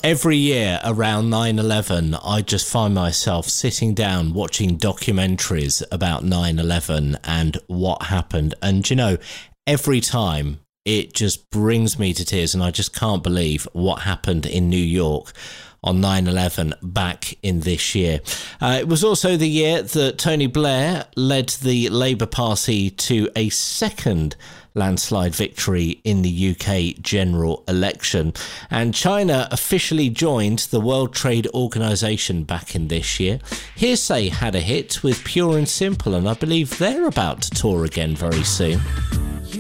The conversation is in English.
Every year around 9/11, I just find myself sitting down watching documentaries about 9/11 and what happened. And, every time it just brings me to tears, and I just can't believe what happened in New York on 9/11 back in this year. It was also the year that Tony Blair led the Labour Party to a second landslide victory in the UK general election. And China officially joined the World Trade Organization back in this year. Hearsay had a hit with Pure and Simple, and I believe they're about to tour again very soon.